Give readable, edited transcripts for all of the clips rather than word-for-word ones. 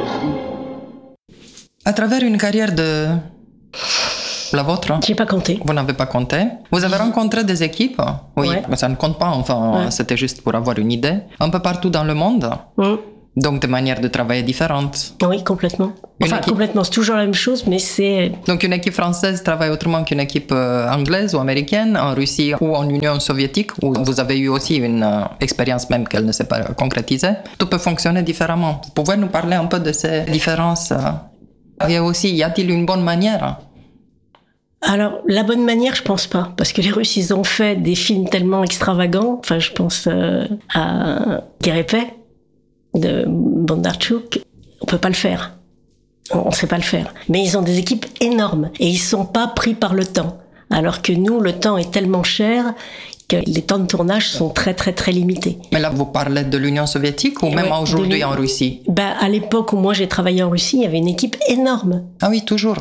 À travers une carrière de la vôtre, J'ai pas compté. vous n'avez pas compté. Vous avez rencontré des équipes, oui, Ouais. mais ça ne compte pas, enfin, c'était juste pour avoir une idée, un peu partout dans le monde, donc des manières de travailler différentes. Oui, complètement. Enfin, complètement, c'est toujours la même chose, mais c'est... Donc une équipe française travaille autrement qu'une équipe anglaise ou américaine, en Russie ou en Union soviétique, où vous avez eu aussi une expérience même qu'elle ne s'est pas concrétisée. Tout peut fonctionner différemment. Vous pouvez nous parler un peu de ces différences et aussi, y a-t-il une bonne manière? Alors, la bonne manière, je pense pas. Parce que les Russes, ils ont fait des films tellement extravagants. Enfin, je pense à Guerre de Bondarchuk. On peut pas le faire. On sait pas le faire. Mais ils ont des équipes énormes. Et ils sont pas pris par le temps. Alors que nous, le temps est tellement cher que les temps de tournage sont très, très, très limités. Mais là, vous parlez de l'Union soviétique ou même aujourd'hui en Russie? À l'époque où moi j'ai travaillé en Russie, il y avait une équipe énorme. Ah oui, toujours.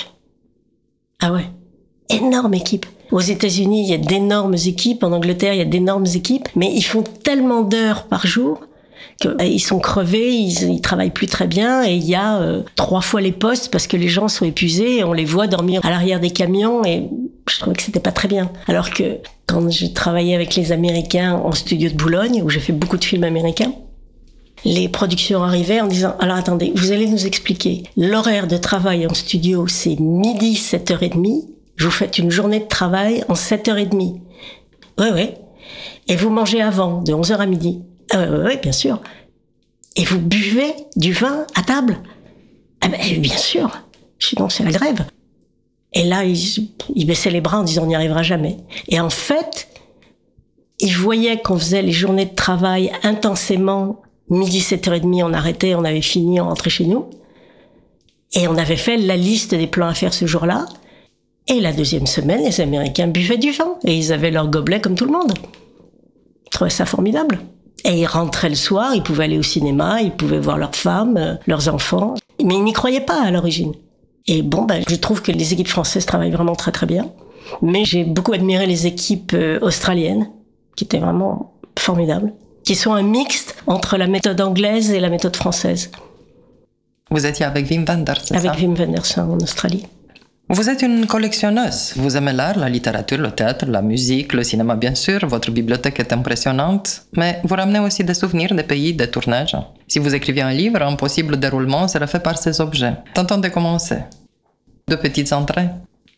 Ah ouais. Énorme équipe. Aux États-Unis, il y a d'énormes équipes. En Angleterre, il y a d'énormes équipes. Mais ils font tellement d'heures par jour qu'ils sont crevés, ils travaillent plus très bien. Et il y a 3 fois les postes parce que les gens sont épuisés et on les voit dormir à l'arrière des camions. Et je trouvais que c'était pas très bien. Alors que quand je travaillais avec les Américains en studio de Boulogne, où j'ai fait beaucoup de films américains, les productions arrivaient en disant « Alors attendez, vous allez nous expliquer. L'horaire de travail en studio, c'est midi, 7h30. Vous faites une journée de travail en 7h30. » Ouais. Et vous mangez avant, de 11h à midi. Oui, bien sûr. Et vous buvez du vin à table? Ah ben, bien sûr. Sinon, c'est la grève. Et là, ils baissaient les bras en disant « On n'y arrivera jamais. » Et en fait, ils voyaient qu'on faisait les journées de travail intensément. Midi, 7h30, on arrêtait, on avait fini, on rentrait chez nous. Et on avait fait la liste des plans à faire ce jour-là. Et la deuxième semaine, les Américains buvaient du vin. Et ils avaient leur gobelet comme tout le monde. Je trouvais ça formidable. Et ils rentraient le soir, ils pouvaient aller au cinéma, ils pouvaient voir leurs femmes, leurs enfants. Mais ils n'y croyaient pas à l'origine. Et je trouve que les équipes françaises travaillent vraiment très très bien. Mais j'ai beaucoup admiré les équipes australiennes, qui étaient vraiment formidables, qui sont un mixte entre la méthode anglaise et la méthode française. Vous étiez avec Wim Wenders, c'est ça? Avec Wim Wenders en Australie. Vous êtes une collectionneuse. Vous aimez l'art, la littérature, le théâtre, la musique, le cinéma bien sûr. Votre bibliothèque est impressionnante. Mais vous ramenez aussi des souvenirs des pays, des tournages. Si vous écriviez un livre, un possible déroulement serait fait par ces objets. Tentons de commencer. 2 petites entrées.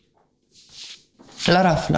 La rafle.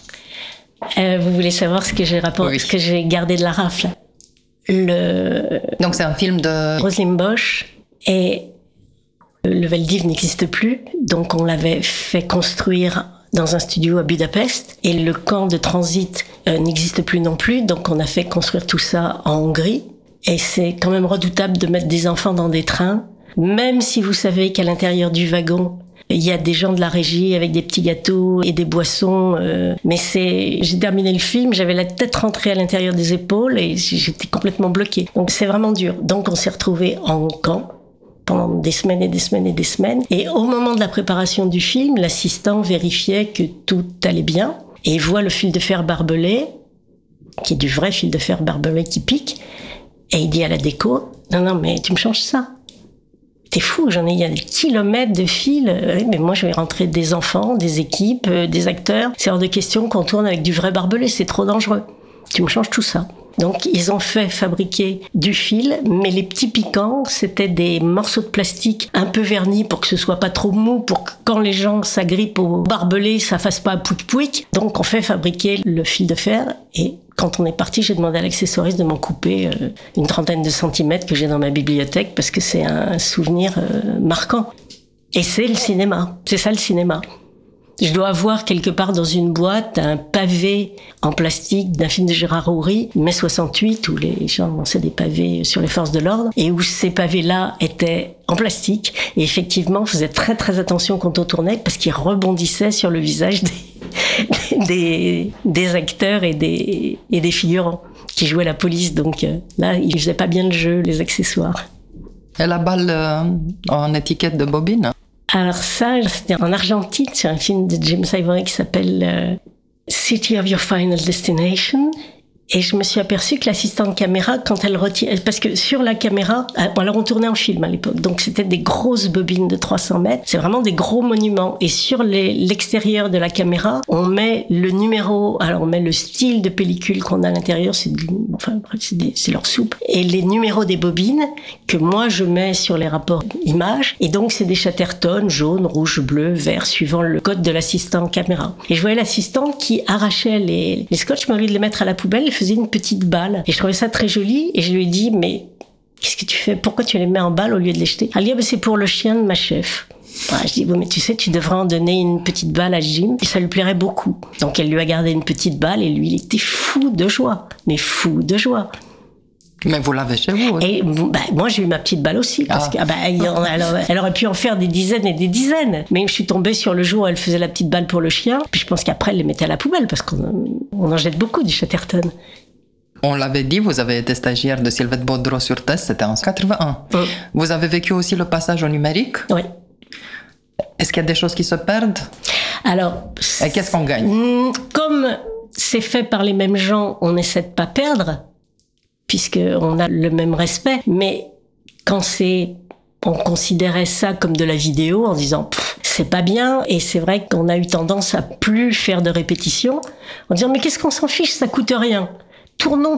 Vous voulez savoir ce que j'ai rapporté, ce que j'ai gardé de la rafle? Donc c'est un film de Roselyne Bosch, et le Veldiv n'existe plus, donc on l'avait fait construire dans un studio à Budapest, et le camp de transit n'existe plus non plus, donc on a fait construire tout ça en Hongrie. Et c'est quand même redoutable de mettre des enfants dans des trains, même si vous savez qu'à l'intérieur du wagon, il y a des gens de la régie avec des petits gâteaux et des boissons. Mais j'ai terminé le film, j'avais la tête rentrée à l'intérieur des épaules et j'étais complètement bloquée. Donc c'est vraiment dur. Donc on s'est retrouvés en camp pendant des semaines et des semaines et des semaines. Et au moment de la préparation du film, l'assistant vérifiait que tout allait bien. Et il voit le fil de fer barbelé, qui est du vrai fil de fer barbelé qui pique. Et il dit à la déco, non, mais tu me changes ça. T'es fou, il y a des kilomètres de fils. Mais moi, je vais rentrer des enfants, des équipes, des acteurs. C'est hors de question qu'on tourne avec du vrai barbelé, c'est trop dangereux. Tu me changes tout ça. Donc, ils ont fait fabriquer du fil, mais les petits piquants, c'était des morceaux de plastique un peu vernis pour que ce soit pas trop mou, pour que quand les gens s'agrippent au barbelé, ça fasse pas pouic-pouic. Donc, on fait fabriquer le fil de fer. Et quand on est parti, j'ai demandé à l'accessoiriste de m'en couper une 30aine de centimètres que j'ai dans ma bibliothèque parce que c'est un souvenir marquant. Et c'est le cinéma. C'est ça le cinéma. Je dois avoir quelque part dans une boîte un pavé en plastique d'un film de Gérard Houry, mai 68, où les gens lançaient des pavés sur les forces de l'ordre, et où ces pavés-là étaient en plastique. Et effectivement, on faisait très très attention quand on tournait, parce qu'ils rebondissaient sur le visage des acteurs et des figurants qui jouaient la police. Donc là, ils faisaient pas bien le jeu, les accessoires. Et la balle en étiquette de bobine? Alors ça, c'était en Argentine, c'est un film de James Ivory qui s'appelle City of Your Final Destination. Et je me suis aperçue que l'assistante caméra, quand elle retire... Parce que sur la caméra... Alors, on tournait en film à l'époque. Donc, c'était des grosses bobines de 300 mètres. C'est vraiment des gros monuments. Et sur l'extérieur de la caméra, on met le numéro... Alors, on met le style de pellicule qu'on a à l'intérieur. C'est leur soupe. Et les numéros des bobines que moi, je mets sur les rapports images. Et donc, c'est des Chatterton, jaune, rouge, bleu, vert, suivant le code de l'assistant caméra. Et je voyais l'assistante qui arrachait les scotch, mais au lieu de les mettre à la poubelle, elle faisait une petite balle. Et je trouvais ça très joli. Et je lui ai dit, mais qu'est-ce que tu fais? Pourquoi tu les mets en balle au lieu de les jeter? Elle dit, c'est pour le chien de ma chef. Je dis, bon, mais tu sais, tu devrais en donner une petite balle à Jim. Et ça lui plairait beaucoup. Donc elle lui a gardé une petite balle et lui, il était fou de joie. Mais fou de joie. Mais vous l'avez chez vous aussi. Et moi, j'ai eu ma petite balle aussi. Parce que, elle aurait pu en faire des dizaines et des dizaines. Mais je suis tombée sur le jour où elle faisait la petite balle pour le chien. Puis je pense qu'après, elle les mettait à la poubelle parce qu'on en jette beaucoup du Chatterton. On l'avait dit, vous avez été stagiaire de Sylvette Baudreau sur Tess, c'était en 81. Vous avez vécu aussi le passage au numérique? Oui. Est-ce qu'il y a des choses qui se perdent? Alors... Et qu'est-ce qu'on gagne? Comme c'est fait par les mêmes gens, on essaie de pas perdre, puisqu'on a le même respect. Mais quand on considérait ça comme de la vidéo en disant c'est pas bien, et c'est vrai qu'on a eu tendance à plus faire de répétitions en disant mais qu'est-ce qu'on s'en fiche, ça coûte rien. Tournons.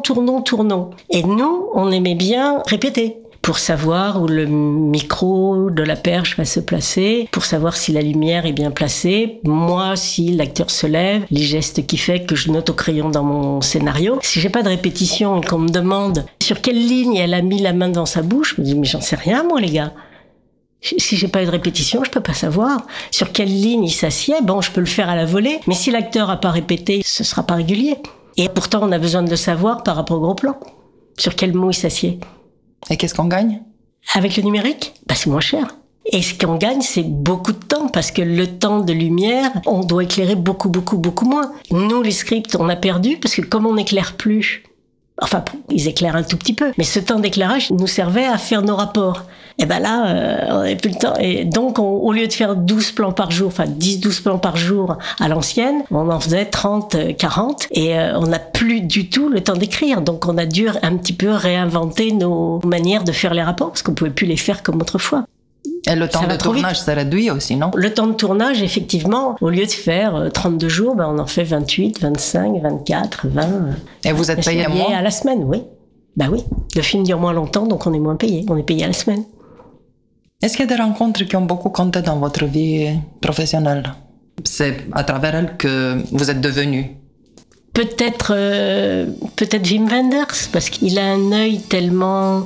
Et nous, on aimait bien répéter pour savoir où le micro de la perche va se placer, pour savoir si la lumière est bien placée, moi, si l'acteur se lève, les gestes qu'il fait que je note au crayon dans mon scénario. Si j'ai pas de répétition et qu'on me demande sur quelle ligne elle a mis la main devant sa bouche, je me dis mais j'en sais rien moi les gars. Si j'ai pas eu de répétition, je peux pas savoir. Sur quelle ligne il s'assied, je peux le faire à la volée, mais si l'acteur a pas répété, ce sera pas régulier. Et pourtant, on a besoin de le savoir par rapport au gros plan. Sur quel mot il s'assied. Et qu'est-ce qu'on gagne? Avec le numérique, c'est moins cher. Et ce qu'on gagne, c'est beaucoup de temps, parce que le temps de lumière, on doit éclairer beaucoup moins. Nous, les scripts, on a perdu, parce que comme on n'éclaire plus, ils éclairent un tout petit peu, mais ce temps d'éclairage nous servait à faire nos rapports. Et là, on n'avait plus le temps. Et donc, au lieu de faire 12 plans par jour, 10-12 plans par jour à l'ancienne, on en faisait 30, 40, et on n'a plus du tout le temps d'écrire. Donc, on a dû un petit peu réinventer nos manières de faire les rapports, parce qu'on pouvait plus les faire comme autrefois. Et le temps de tournage s'est réduit aussi, non? Le temps de tournage, effectivement, au lieu de faire 32 jours, on en fait 28, 25, 24, 20. Et vous êtes payé moins? À la semaine, oui. Oui. Le film dure moins longtemps, donc on est moins payé. On est payé à la semaine. Est-ce qu'il y a des rencontres qui ont beaucoup compté dans votre vie professionnelle? C'est à travers elles que vous êtes devenu? Peut-être Wim Wenders, parce qu'il a un œil tellement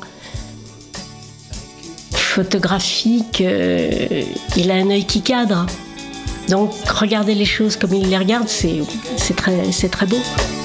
photographique, il a un œil qui cadre. Donc regarder les choses comme il les regarde, c'est très beau.